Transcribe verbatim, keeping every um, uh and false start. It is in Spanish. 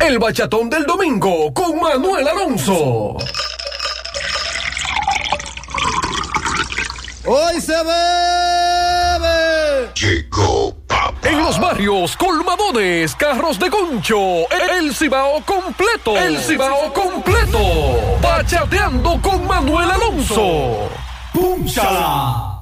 El bachatón del domingo con Manuel Alonso. Hoy se bebe. Llegó papá. En los barrios, colmadones, carros de concho, el Cibao completo. El Cibao completo. Bachateando con Manuel Alonso. ¡Púnchala!